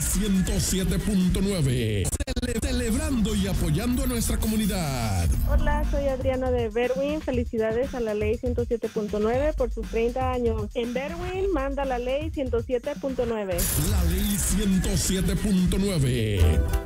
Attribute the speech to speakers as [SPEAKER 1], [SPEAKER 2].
[SPEAKER 1] 107.9. Celebrando y apoyando a nuestra comunidad.
[SPEAKER 2] Hola, soy Adriana de Berwyn. Felicidades a la ley 107.9 por sus 30 años. En Berwyn manda la ley 107.9.
[SPEAKER 1] La ley 107.9.